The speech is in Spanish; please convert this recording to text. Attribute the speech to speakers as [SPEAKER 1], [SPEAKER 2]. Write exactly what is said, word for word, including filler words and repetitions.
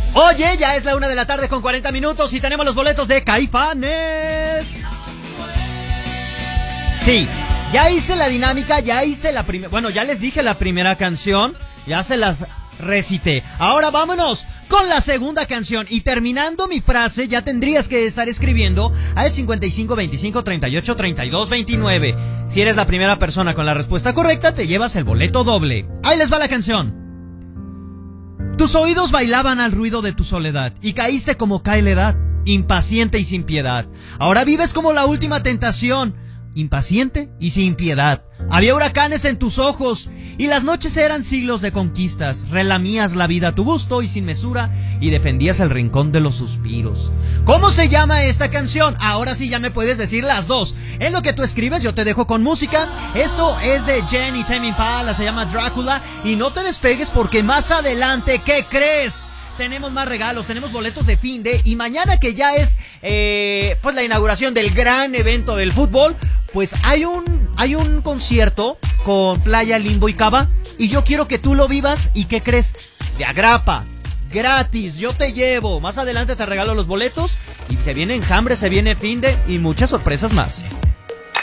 [SPEAKER 1] Oye, ya es la una de la tarde con cuarenta minutos y tenemos los boletos de Caifanes. Sí, ya hice la dinámica, ya hice la primera... Bueno, ya les dije la primera canción, ya se las recité. Ahora vámonos con la segunda canción. Y terminando mi frase, ya tendrías que estar escribiendo al cincuenta y cinco veinticinco treinta y ocho treinta y dos veintinueve. Si eres la primera persona con la respuesta correcta, te llevas el boleto doble. Ahí les va la canción. Tus oídos bailaban al ruido de tu soledad y caíste como cae la edad, impaciente y sin piedad. Ahora vives como la última tentación, impaciente y sin piedad. Había huracanes en tus ojos y las noches eran siglos de conquistas. Relamías la vida a tu gusto y sin mesura y defendías el rincón de los suspiros. ¿Cómo se llama esta canción? Ahora sí ya me puedes decir las dos. En lo que tú escribes yo te dejo con música. Esto es de Jen y Tame Impala, se llama Drácula. Y no te despegues porque más adelante, ¿qué crees? Tenemos más regalos, tenemos boletos de fin de... Y mañana que ya es eh, pues la inauguración del gran evento del fútbol, pues hay un, hay un concierto con Playa, Limbo y Cava. Y yo quiero que tú lo vivas y ¿qué crees? De agrapa, gratis, yo te llevo. Más adelante te regalo los boletos y se viene enjambre, se viene fin de y muchas sorpresas más.